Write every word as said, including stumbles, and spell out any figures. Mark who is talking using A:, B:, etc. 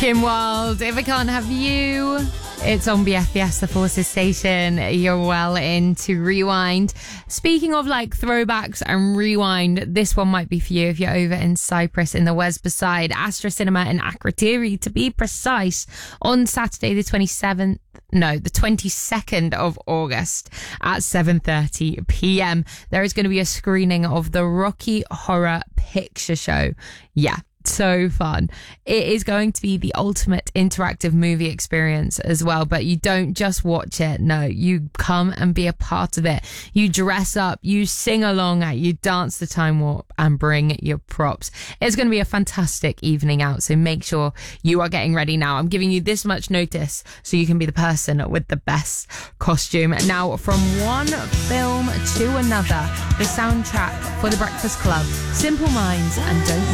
A: Kim Wilde, If I Can't Have You. It's on B F B S, the Forces station. You're well into Rewind. Speaking of like throwbacks and rewind, this one might be for you if you're over in Cyprus in the West beside Astra Cinema in Akrotiri, to be precise, on Saturday the twenty-seventh. No, the twenty-second of August at seven thirty p.m. There is going to be a screening of the Rocky Horror Picture Show. Yeah. So fun. It is going to be the ultimate interactive movie experience as well, but you don't just watch it. No, you come and be a part of it. You dress up, you sing along at, you dance the time warp and bring your props. It's going to be a fantastic evening out, so make sure you are getting ready now. I'm giving you this much notice so you can be the person with the best costume. Now, from one film to another, the soundtrack for The Breakfast Club, Simple Minds and Don't